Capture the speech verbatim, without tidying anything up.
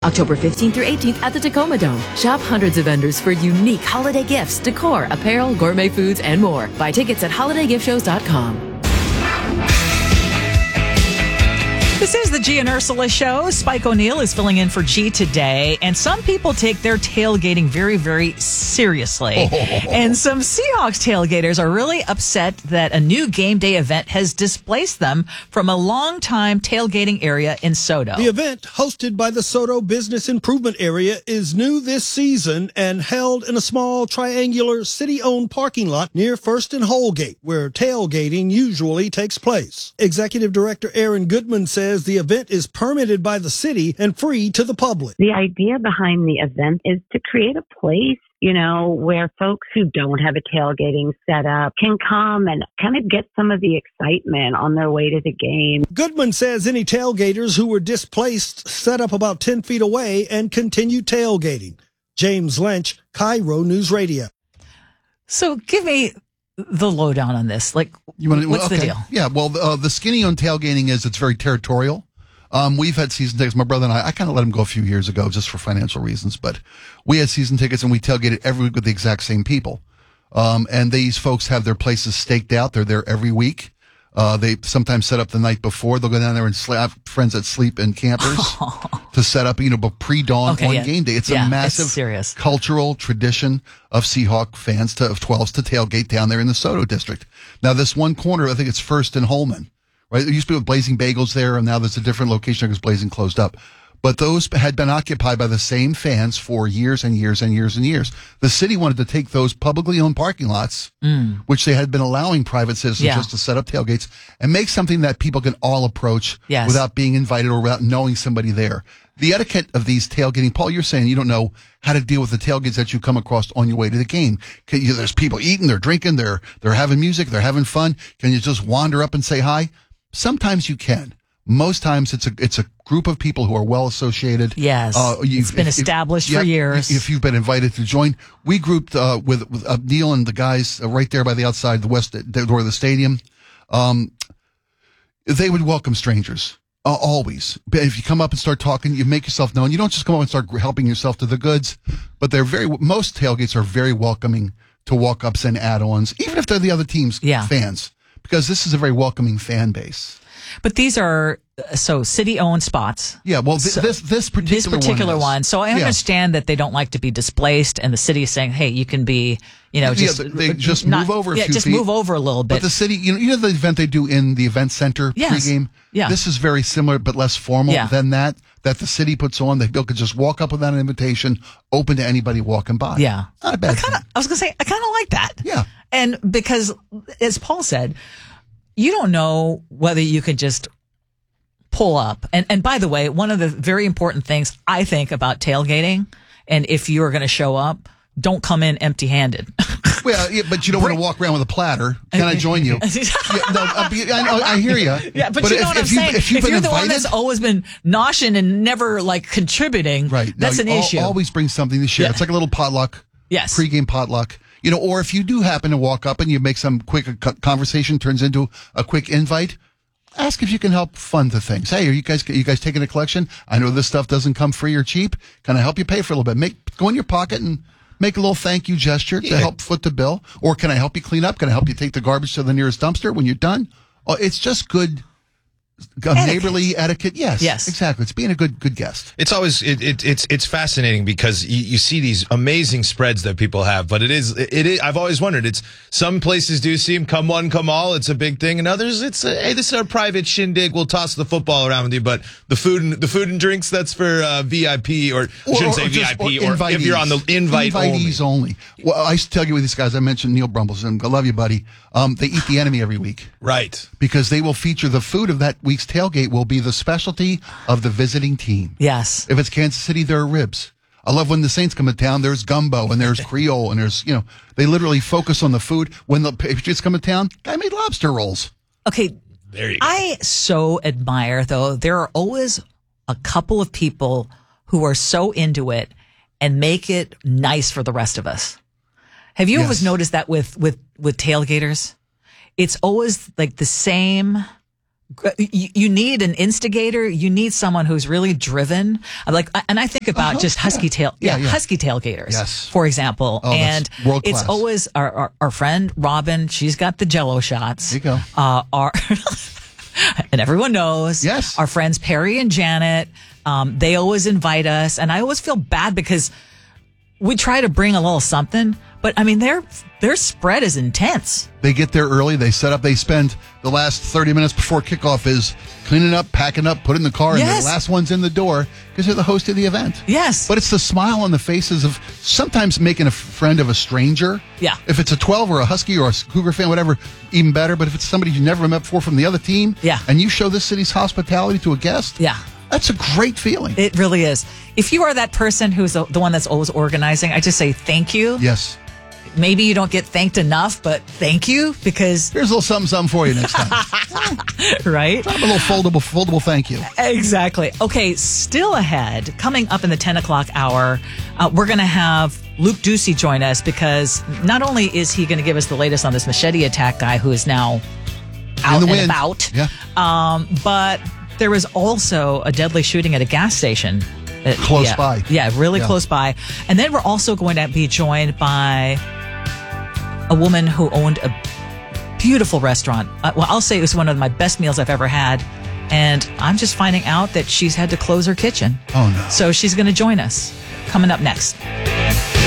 October fifteenth through eighteenth at the Tacoma Dome. Shop hundreds of vendors for unique holiday gifts, decor, apparel, gourmet foods, and more. Buy tickets at holiday gift shows dot com. This is the G and Ursula Show. Spike O'Neill is filling in for G today, and some people take their tailgating very, very seriously. Oh. And some Seahawks tailgaters are really upset that a new game day event has displaced them from a long-time tailgating area in SoDo. The event, hosted by the SoDo Business Improvement Area, is new this season and held in a small triangular city-owned parking lot near First and Holgate, where tailgating usually takes place. Executive Director Aaron Goodman says the event is permitted by the city and free to the public. The idea behind the event is to create a place, you know, where folks who don't have a tailgating setup can come and kind of get some of the excitement on their way to the game. Goodman says any tailgaters who were displaced set up about ten feet away and continued tailgating. James Lynch, Cairo News Radio. So give me the lowdown on this. Like, you want to, what's okay. the deal? Yeah, well, uh, the skinny on tailgating is it's very territorial. Um, we've had season tickets. My brother and I, I kind of let him go a few years ago just for financial reasons, but we had season tickets and we tailgated every week with the exact same people. Um, and these folks have their places staked out. They're there every week. Uh, they sometimes set up the night before. They'll go down there and sleep. I have friends that sleep in campers to set up, you know, but pre-dawn okay, on yeah. game day. It's yeah, a massive it's serious. cultural tradition of Seahawk fans to, of twelves to tailgate down there in the SoDo district. Now, this one corner, I think it's First and Holman, right? There used to be Blazing Bagels there, and now there's a different location because Blazing closed up. But those had been occupied by the same fans for years and years and years and years. The city wanted to take those publicly owned parking lots, mm. which they had been allowing private citizens yeah. just to set up tailgates, and make something that people can all approach yes. without being invited or without knowing somebody there. The etiquette of these tailgating, Paul, you're saying you don't know how to deal with the tailgates that you come across on your way to the game. Can you, there's people eating, they're drinking, they're they're having music, they're having fun. Can you just wander up and say hi? Sometimes you can. Most times it's a it's a group of people who are well associated. Yes, uh, it's been if, established if, for yeah, years. If you've been invited to join, we grouped uh, with, with uh, Neil and the guys uh, right there by the outside, the west door of the stadium. Um, they would welcome strangers. Uh, always. But if you come up and start talking, you make yourself known. You don't just come up and start helping yourself to the goods, but they're very, most tailgates are very welcoming to walk-ups and add-ons, even if they're the other team's yeah. fans, because this is a very welcoming fan base. But these are, so city-owned spots. Yeah, well, th- so this this particular, this particular one, one. So I understand yeah. that they don't like to be displaced, and the city is saying, "Hey, you can be, you know, just yeah, they just not, move over. A yeah, few just feet. move over a little bit." But the city, you know, you know the event they do in the event center yes. pregame. Yeah, this is very similar but less formal yeah. than that. That the city puts on. They people could just walk up without an invitation, open to anybody walking by. Yeah, not a bad I kinda, thing. I was gonna say I kind of like that. Yeah, and because as Paul said, you don't know whether you can just pull up. And and by the way, one of the very important things I think about tailgating, and if you're going to show up, don't come in empty-handed. Well, yeah, but you don't want to walk around with a platter. Can I join you? yeah, no, I, know, I hear you. Yeah, but, but you know if, what I'm if you, saying? If, you've if been you're invited, the one that's always been noshing and never like contributing, right? That's no, an al- issue. Always bring something to share. Yeah. It's like a little potluck. Yes, pregame potluck. You know, or if you do happen to walk up and you make some quick conversation turns into a quick invite. Ask if you can help fund the things. Hey, are you guys are you guys taking a collection? I know this stuff doesn't come free or cheap. Can I help you pay for a little bit? Make go in your pocket and make a little thank you gesture yeah. to help foot the bill. Or can I help you clean up? Can I help you take the garbage to the nearest dumpster when you're done? Oh, it's just good uh, neighborly etiquette. Yes, yes, exactly. It's being a good good guest. It's always it, it it's it's fascinating because you, you see these amazing spreads that people have, but it is it is I've always wondered. It's some places do see them come one come all. It's a big thing, and others it's a, hey, this is our private shindig. We'll toss the football around with you, but the food and the food and drinks that's for uh, V I P or, I shouldn't or, say or just, V I P or, or if you're on the invite invitees only. only. Well, I used to tell you with these guys. I mentioned Neil Brumbles, and I love you, buddy. Um, they eat the enemy every week, right? Because they will feature the food of that week's tailgate will be the specialty of the visiting team. Yes. If it's Kansas City, there are ribs. I love when the Saints come to town, there's gumbo and there's Creole and there's, you know, they literally focus on the food. When the Patriots come to town, guy made lobster rolls. Okay. There you go. I so admire, though, there are always a couple of people who are so into it and make it nice for the rest of us. Have you Yes. always noticed that with, with, with tailgaters? It's always like the same You, you need an instigator. You need someone who's really driven. Like, and I think about Uh-huh. just husky tail, yeah, Yeah, yeah. husky tailgaters, Yes. for example. Oh, that's and world it's class. always our, our our friend Robin. She's got the Jello shots. There you go. Uh, our and everyone knows. Yes. Our friends Perry and Janet. Um, they always invite us, and I always feel bad because we try to bring a little something. But I mean, their their spread is intense. They get there early. They set up. They spend the last thirty minutes before kickoff is cleaning up, packing up, putting the car, and Yes. the last one's in the door because they're the host of the event. Yes. But it's the smile on the faces of sometimes making a friend of a stranger. Yeah. If it's a twelve or a Husky or a Cougar fan, whatever, even better. But if it's somebody you never met before from the other team, Yeah. and you show this city's hospitality to a guest, Yeah. that's a great feeling. It really is. If you are that person who's the the one that's always organizing, I just say thank you. Yes. Maybe you don't get thanked enough, but thank you because, Here's a little something, something for you next time. right? a little foldable, foldable thank you. Exactly. Okay, still ahead, coming up in the ten o'clock hour, uh, we're going to have Luke Ducey join us because not only is he going to give us the latest on this machete attack guy who is now out In the and wind. about, Yeah. um, but there was also a deadly shooting at a gas station. Uh, Close yeah, by. Yeah, really Yeah. close by. And then we're also going to be joined by a woman who owned a beautiful restaurant. Uh, well, I'll say it was one of my best meals I've ever had. And I'm just finding out that she's had to close her kitchen. Oh, no. So she's going to join us coming up next.